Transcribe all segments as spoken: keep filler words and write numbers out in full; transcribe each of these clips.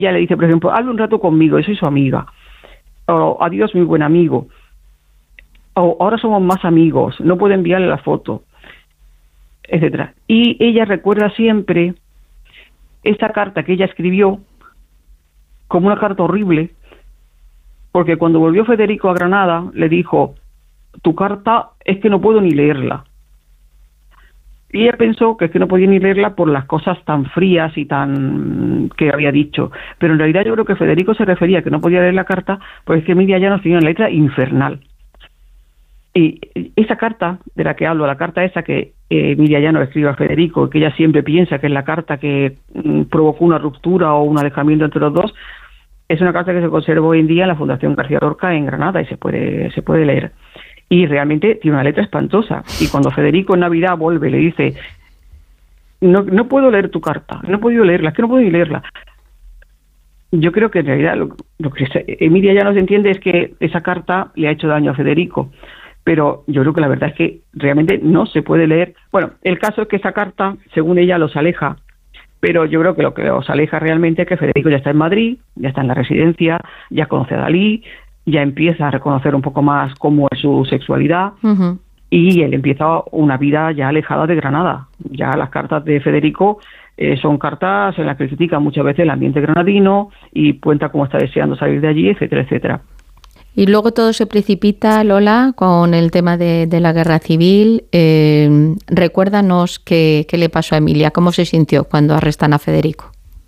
ella le dice, por ejemplo, hable un rato conmigo, yo soy su amiga. O adiós, mi buen amigo. O ahora somos más amigos, no puedo enviarle la foto, etcétera. Y ella recuerda siempre esa carta que ella escribió como una carta horrible, porque cuando volvió Federico a Granada, le dijo, tu carta es que no puedo ni leerla. Y ella pensó que es que no podía ni leerla por las cosas tan frías y tan que había dicho. Pero en realidad yo creo que Federico se refería a que no podía leer la carta, porque es que Emilia Llanos tenía una letra infernal. Y esa carta de la que hablo, la carta esa que eh, Emilia Llanos escribe a Federico, que ella siempre piensa que es la carta que mm, provocó una ruptura o un alejamiento entre los dos, es una carta que se conserva hoy en día en la Fundación García Lorca en Granada y se puede, se puede leer. Y realmente tiene una letra espantosa. Y cuando Federico en Navidad vuelve y le dice, no, no puedo leer tu carta, no he podido leerla, es que no puedo ni leerla. Yo creo que en realidad lo, lo que Emilia Llanos entiende es que esa carta le ha hecho daño a Federico. Pero yo creo que la verdad es que realmente no se puede leer. Bueno, el caso es que esa carta, según ella, los aleja. Pero yo creo que lo que los aleja realmente es que Federico ya está en Madrid, ya está en la residencia, ya conoce a Dalí, ya empieza a reconocer un poco más cómo es su sexualidad, uh-huh. Y él empieza una vida ya alejada de Granada. Ya las cartas de Federico eh, son cartas en las que critica muchas veces el ambiente granadino y cuenta cómo está deseando salir de allí, etcétera, etcétera. Y luego todo se precipita, Lola, con el tema de, de la guerra civil. Eh, recuérdanos qué, qué le pasó a Emilia, cómo se sintió cuando arrestan a Federico.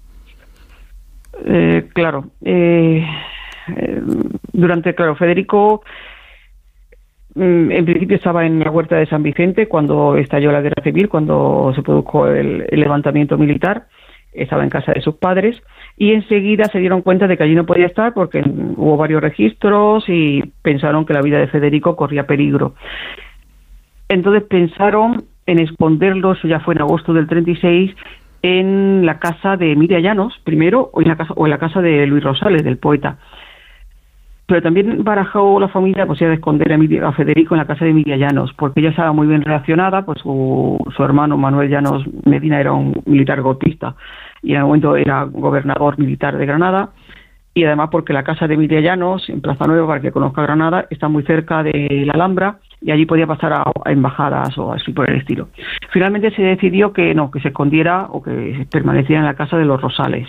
Eh, claro, eh, eh, durante, claro, Federico mm, en principio estaba en la huerta de San Vicente cuando estalló la guerra civil, cuando se produjo el, el levantamiento militar. Estaba en casa de sus padres y enseguida se dieron cuenta de que allí no podía estar porque hubo varios registros y pensaron que la vida de Federico corría peligro. Entonces pensaron en esconderlo, eso ya fue en agosto del treinta y seis, en la casa de Emilia Llanos, primero, o en la casa, o en la casa de Luis Rosales, del poeta. Pero también barajó la familia pues, de esconder a, Emilia, a Federico en la casa de Emilia Llanos, porque ella estaba muy bien relacionada, pues su, su hermano Manuel Llanos Medina era un militar golpista y en el momento era gobernador militar de Granada, y además porque la casa de Emilia Llanos, en Plaza Nueva, para que conozca Granada, está muy cerca de la Alhambra y allí podía pasar a, a embajadas o así por el estilo. Finalmente se decidió que no, que se escondiera o que permaneciera en la casa de los Rosales.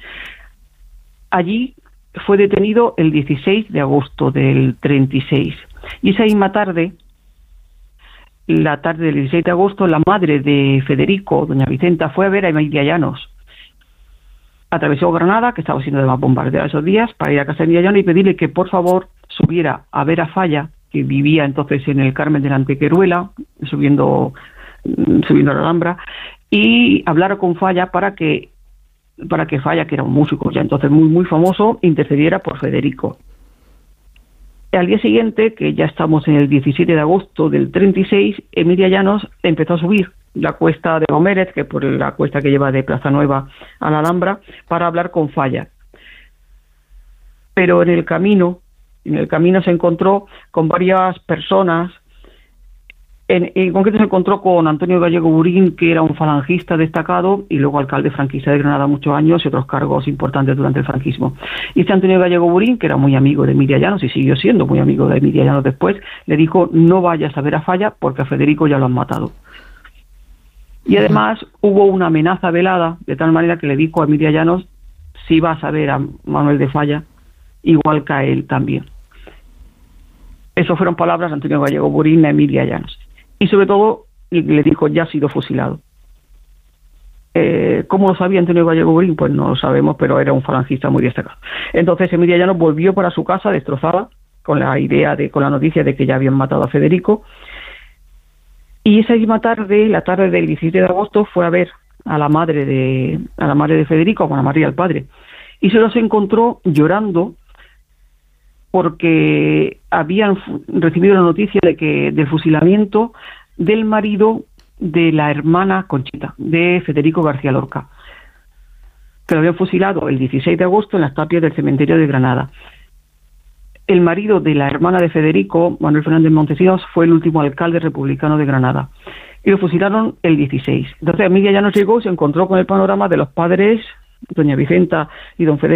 Allí fue detenido el dieciséis de agosto del treinta y seis. Y esa misma tarde, la tarde del dieciséis de agosto, la madre de Federico, doña Vicenta, fue a ver a Emilia Llanos. Atravesó Granada, que estaba siendo además bombardeada esos días, para ir a casa de Emilia Llanos y pedirle que por favor subiera a ver a Falla, que vivía entonces en el Carmen de la Antequeruela, subiendo, subiendo a la Alhambra, y hablar con Falla para que para que Falla, que era un músico ya entonces muy muy famoso, intercediera por Federico. Al día siguiente, que ya estamos en el diecisiete de agosto del treinta y seis, Emilia Llanos empezó a subir la cuesta de Gomérez, que es por la cuesta que lleva de Plaza Nueva a la Alhambra, para hablar con Falla. Pero en el camino, en el camino se encontró con varias personas. En, en concreto se encontró con Antonio Gallego Burín, que era un falangista destacado y luego alcalde franquista de Granada muchos años y otros cargos importantes durante el franquismo. Y este Antonio Gallego Burín, que era muy amigo de Emilia Llanos y siguió siendo muy amigo de Emilia Llanos después, le dijo: no vayas a ver a Falla porque a Federico ya lo han matado. Y además hubo una amenaza velada, de tal manera que le dijo a Emilia Llanos: si vas a ver a Manuel de Falla, igual que a él también. Esas fueron palabras de Antonio Gallego Burín a Emilia Llanos. Y sobre todo le dijo: ya ha sido fusilado. Eh, ¿Cómo lo sabía Antonio Gallego Burín? Pues no lo sabemos, pero era un falangista muy destacado. Entonces Emilia Llanos volvió para su casa destrozada, con la idea de, con la noticia de que ya habían matado a Federico. Y esa misma tarde, la tarde del diecisiete de agosto, fue a ver a la madre de, a la madre de Federico, a la madre y al padre. Y se los encontró llorando porque habían recibido la noticia de que del fusilamiento del marido de la hermana Conchita, de Federico García Lorca, que lo habían fusilado el dieciséis de agosto en las tapias del cementerio de Granada. El marido de la hermana de Federico, Manuel Fernández Montesinos, fue el último alcalde republicano de Granada. Y lo fusilaron el dieciséis. Entonces Emilia Llanos llegó y se encontró con el panorama de los padres, doña Vicenta y don Federico,